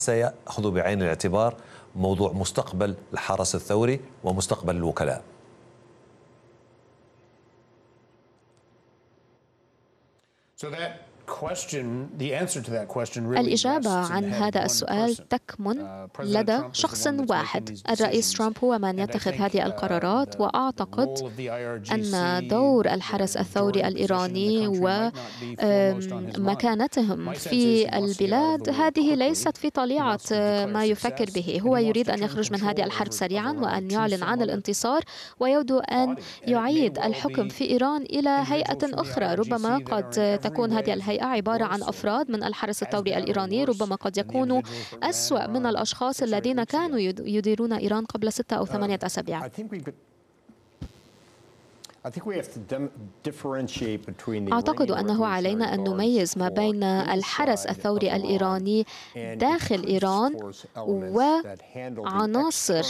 سيأخذ بعين الاعتبار موضوع مستقبل الحرس الثوري ومستقبل الوكلاء؟ الإجابة عن هذا السؤال تكمن لدى شخص واحد. الرئيس ترامب هو من يتخذ هذه القرارات، وأعتقد أن دور الحرس الثوري الإيراني ومكانتهم في البلاد هذه ليست في طليعة ما يفكر به. هو يريد أن يخرج من هذه الحرب سريعا وأن يعلن عن الانتصار، ويود أن يعيد الحكم في إيران إلى هيئة أخرى. ربما قد تكون هذه الهيئة عبارة عن أفراد من الحرس الثوري الإيراني، ربما قد يكونوا أسوأ من الأشخاص الذين كانوا يديرون إيران قبل 6 أو 8 أسابيع. أعتقد أنه علينا أن نميز ما بين الحرس الثوري الإيراني داخل إيران وعناصر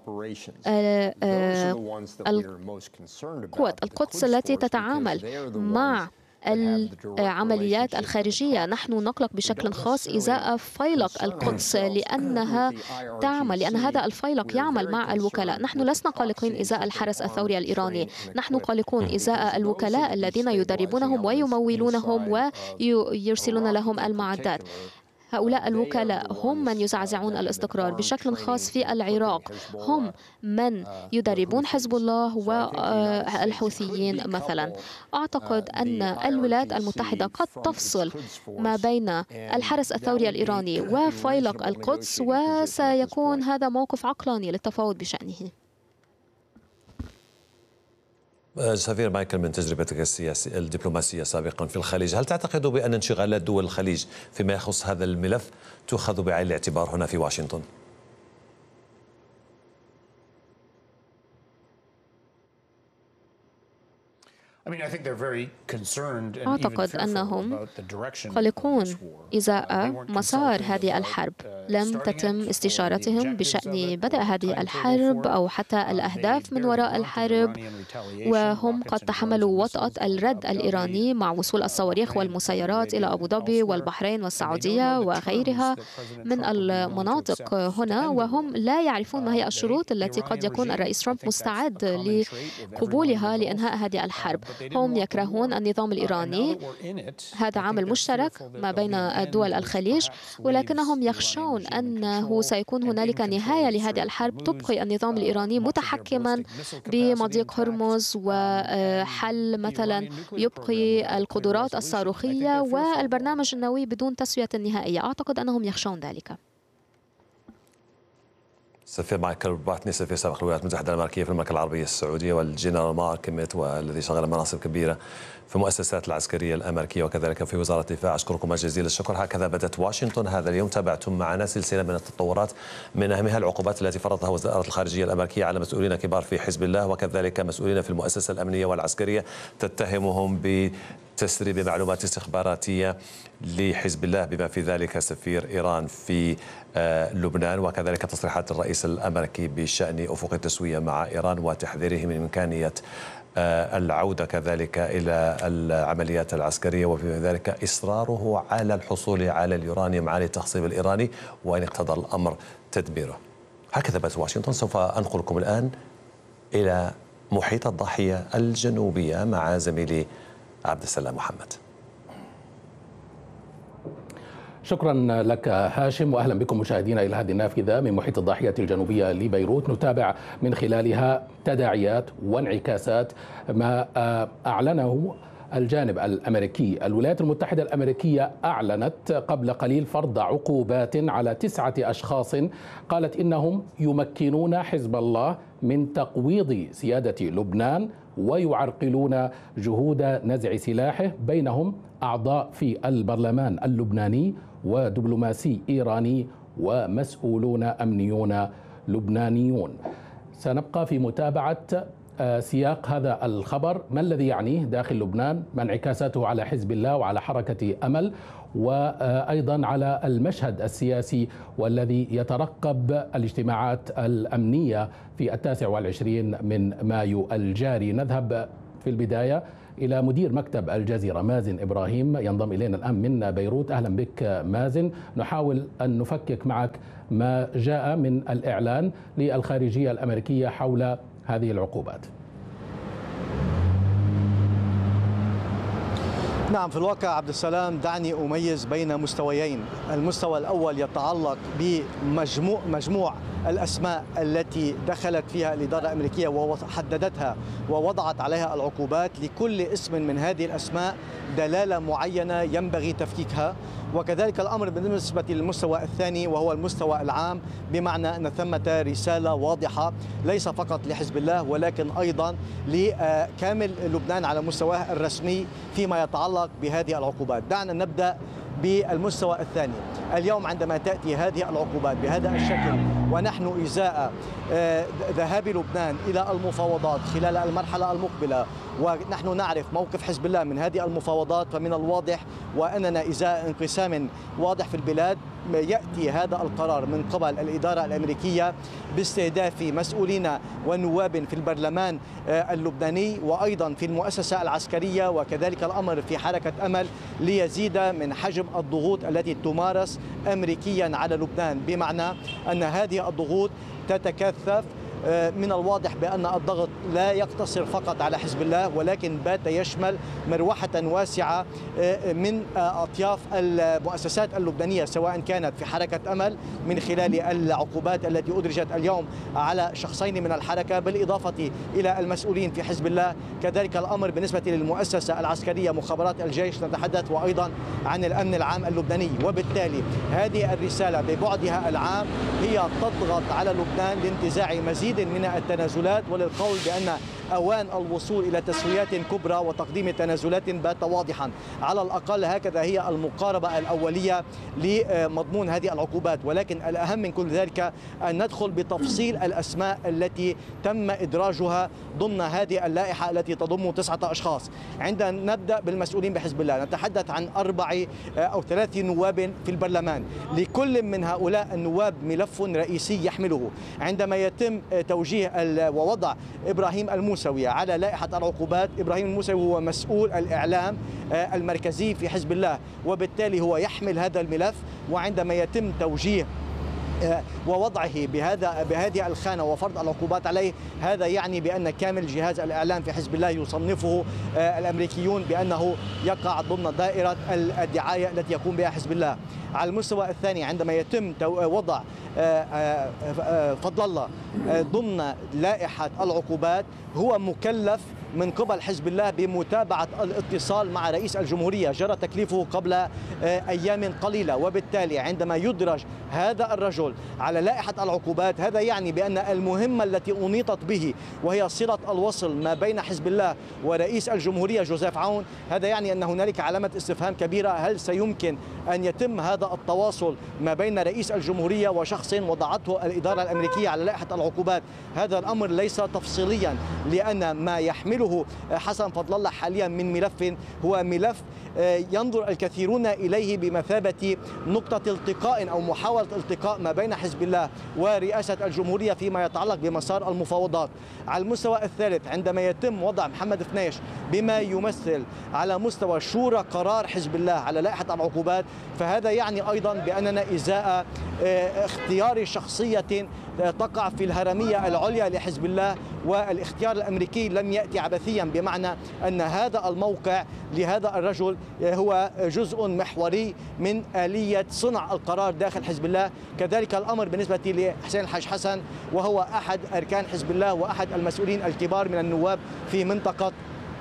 قوة القدس التي تتعامل مع العمليات الخارجية. نحن نقلق بشكل خاص إزاء فيلق القدس لأن هذا الفيلق يعمل مع الوكلاء. نحن لسنا قلقين إزاء الحرس الثوري الإيراني، نحن قلقون إزاء الوكلاء الذين يدربونهم ويمولونهم ويرسلون لهم المعدات. هؤلاء الوكلاء هم من يزعزعون الاستقرار بشكل خاص في العراق، هم من يدربون حزب الله والحوثيين مثلا. أعتقد أن الولايات المتحدة قد تفصل ما بين الحرس الثوري الإيراني وفيلق القدس، وسيكون هذا موقف عقلاني للتفاوض بشأنه. سفير مايكل، من تجربتك الدبلوماسية سابقا في الخليج، هل تعتقد بأن انشغالات دول الخليج فيما يخص هذا الملف تؤخذ بعين الاعتبار هنا في واشنطن؟ أعتقد أنهم قلقون إزاء مسار هذه الحرب. لم تتم استشارتهم بشأن بدء هذه الحرب أو حتى الأهداف من وراء الحرب، وهم قد تحملوا وطأة الرد الإيراني مع وصول الصواريخ والمسيرات إلى أبو ظبي والبحرين والسعودية وغيرها من المناطق هنا، وهم لا يعرفون ما هي الشروط التي قد يكون الرئيس ترامب مستعد لقبولها لإنهاء هذه الحرب. هم يكرهون النظام الإيراني، هذا عامل مشترك ما بين دول الخليج، ولكنهم يخشون أنه سيكون هنالك نهاية لهذه الحرب تبقي النظام الإيراني متحكما بمضيق هرمز، وحل مثلا يبقي القدرات الصاروخية والبرنامج النووي بدون تسوية نهائية. أعتقد أنهم يخشون ذلك. سفير مايكل باتني، سفير سابق الولايات المتحدة الأمريكية في المملكة العربية السعودية، والجنرال مارك كيميت، والذي شغل مناصب كبيرة في المؤسسات العسكرية الأمريكية وكذلك في وزارة الدفاع. أشكركم جزيل الشكر. هكذا بدت واشنطن هذا اليوم. تابعتم معنا سلسلة من التطورات، من أهمها العقوبات التي فرضها وزارة الخارجية الأمريكية على مسؤولين كبار في حزب الله وكذلك مسؤولين في المؤسسة الأمنية والعسكرية، تتهمهم بتسريب معلومات استخباراتية لحزب الله، بما في ذلك سفير إيران في لبنان، وكذلك تصريحات الرئيس الأمريكي بشأن أفق التسوية مع إيران وتحذيره من إمكانية العودة كذلك إلى العمليات العسكرية، وفي ذلك إصراره على الحصول على اليورانيوم عالي التخصيب الإيراني، وإن اقتضى الأمر تدميره. هكذا بدأت واشنطن. سوف أنقلكم الآن إلى محيط الضاحية الجنوبية مع زميلي عبد السلام محمد. شكرا لك هاشم، وأهلا بكم مشاهدينا إلى هذه النافذة من محيط الضاحية الجنوبية لبيروت، نتابع من خلالها تداعيات وانعكاسات ما أعلنه الجانب الأمريكي. الولايات المتحدة الأمريكية أعلنت قبل قليل فرض عقوبات على 9 أشخاص قالت إنهم يمكنون حزب الله من تقويض سيادة لبنان ويعرقلون جهود نزع سلاحه، بينهم أعضاء في البرلمان اللبناني ودبلوماسي إيراني ومسؤولون أمنيون لبنانيون. سنبقى في متابعة سياق هذا الخبر، ما الذي يعنيه داخل لبنان، ما انعكاساته على حزب الله وعلى حركة أمل، وأيضا على المشهد السياسي والذي يترقب الاجتماعات الأمنية في 29 من مايو الجاري. نذهب في البداية إلى مدير مكتب الجزيرة مازن إبراهيم، ينضم إلينا الآن من بيروت. أهلا بك مازن. نحاول أن نفكك معك ما جاء من الإعلان للخارجية الأمريكية حول هذه العقوبات. نعم، في الواقع عبد السلام دعني أميز بين مستويين. المستوى الأول يتعلق بمجموع الأسماء التي دخلت فيها الإدارة الأمريكية وحددتها ووضعت عليها العقوبات. لكل اسم من هذه الأسماء دلالة معينة ينبغي تفكيكها، وكذلك الأمر بالنسبة للمستوى الثاني وهو المستوى العام، بمعنى أن ثمة رسالة واضحة ليس فقط لحزب الله ولكن أيضا لكامل لبنان على مستواه الرسمي فيما يتعلق بهذه العقوبات. دعنا نبدأ بالمستوى الثاني. اليوم عندما تأتي هذه العقوبات بهذا الشكل ونحن إزاء ذهاب لبنان إلى المفاوضات خلال المرحلة المقبلة، ونحن نعرف موقف حزب الله من هذه المفاوضات، فمن الواضح وأننا إزاء انقسام واضح في البلاد يأتي هذا القرار من قبل الإدارة الأمريكية باستهداف مسؤولين ونواب في البرلمان اللبناني وأيضا في المؤسسة العسكرية، وكذلك الأمر في حركة أمل، ليزيد من حجم الضغوط التي تمارس أمريكيا على لبنان، بمعنى أن هذه الضغوط تتكثف. من الواضح بأن الضغط لا يقتصر فقط على حزب الله ولكن بات يشمل مروحة واسعة من أطياف المؤسسات اللبنانية، سواء كانت في حركة أمل من خلال العقوبات التي أدرجت اليوم على شخصين من الحركة، بالإضافة إلى المسؤولين في حزب الله. كذلك الأمر بالنسبة للمؤسسة العسكرية مخابرات الجيش نتحدث، وأيضا عن الأمن العام اللبناني. وبالتالي هذه الرسالة ببعدها العام هي تضغط على لبنان لانتزاع مزيد من التنازلات، وللقول بأن أوان الوصول إلى تسويات كبرى وتقديم تنازلات بات واضحا. على الأقل هكذا هي المقاربة الأولية لمضمون هذه العقوبات، ولكن الأهم من كل ذلك أن ندخل بتفصيل الأسماء التي تم إدراجها ضمن هذه اللائحة التي تضم 9 أشخاص. عندما نبدأ بالمسؤولين بحزب الله نتحدث عن 4 أو 3 نواب في البرلمان، لكل من هؤلاء النواب ملف رئيسي يحمله. عندما يتم توجيه ووضع إبراهيم الموسوي على لائحة العقوبات، إبراهيم الموسوي هو مسؤول الإعلام المركزي في حزب الله، وبالتالي هو يحمل هذا الملف. وعندما يتم توجيه ووضعه بهذه الخانة وفرض العقوبات عليه، هذا يعني بأن كامل جهاز الإعلام في حزب الله يصنفه الأمريكيون بأنه يقع ضمن دائرة الدعاية التي يقوم بها حزب الله. على المستوى الثاني عندما يتم وضع فضل الله ضمن لائحة العقوبات، هو مكلف من قبل حزب الله بمتابعة الاتصال مع رئيس الجمهورية، جرى تكليفه قبل أيام قليلة. وبالتالي عندما يدرج هذا الرجل على لائحة العقوبات، هذا يعني بأن المهمة التي أنيطت به وهي صلة الوصل ما بين حزب الله ورئيس الجمهورية جوزيف عون، هذا يعني أن هنالك علامة استفهام كبيرة. هل سيمكن أن يتم هذا التواصل ما بين رئيس الجمهورية وشخص وضعته الإدارة الأمريكية على لائحة العقوبات؟ هذا الأمر ليس تفصيليا، لأن ما يحمله حسن فضل الله حاليا من ملف هو ملف ينظر الكثيرون إليه بمثابة نقطة التقاء أو محاولة التقاء ما بين حزب الله ورئاسة الجمهورية فيما يتعلق بمسار المفاوضات. على المستوى الثالث عندما يتم وضع محمد فنيش بما يمثل على مستوى شورى قرار حزب الله على لائحة العقوبات، فهذا يعني أيضا بأننا إزاء اختيار شخصية تقع في الهرمية العليا لحزب الله، والاختيار الأمريكي لم يأتي عبثيا، بمعنى أن هذا الموقع لهذا الرجل هو جزء محوري من آلية صنع القرار داخل حزب الله. كذلك الأمر بالنسبة لحسين الحاج حسن، وهو أحد أركان حزب الله وأحد المسؤولين الكبار من النواب في منطقة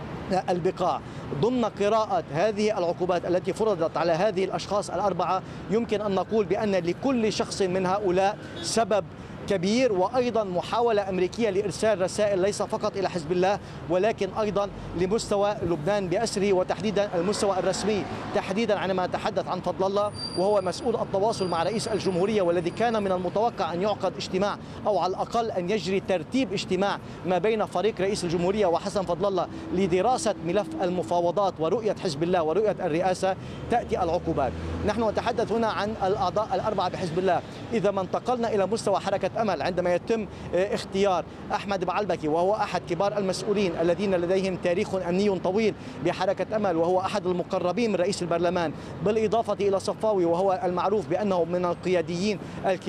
البقاع. ضمن قراءة هذه العقوبات التي فرضت على هذه الأشخاص 4، يمكن أن نقول بأن لكل شخص من هؤلاء سبب كبير، وأيضا محاولة أمريكية لإرسال رسائل ليس فقط إلى حزب الله ولكن أيضا لمستوى لبنان بأسره، وتحديدا المستوى الرسمي، تحديدا عندما نتحدث عن فضل الله وهو مسؤول التواصل مع رئيس الجمهورية، والذي كان من المتوقع أن يعقد اجتماع أو على الأقل أن يجري ترتيب اجتماع ما بين فريق رئيس الجمهورية وحسن فضل الله لدراسة ملف المفاوضات ورؤية حزب الله ورؤية الرئاسة. تأتي العقوبات. نحن نتحدث هنا عن الأعضاء 4 بحزب الله. إذا ما انتقلنا إلى مستوى حركة حركة أمل عندما يتم اختيار أحمد بعلبكي وهو أحد كبار المسؤولين الذين لديهم تاريخ أمني طويل بحركة أمل، وهو أحد المقربين من رئيس البرلمان، بالإضافة إلى صفاوي وهو المعروف بأنه من القياديين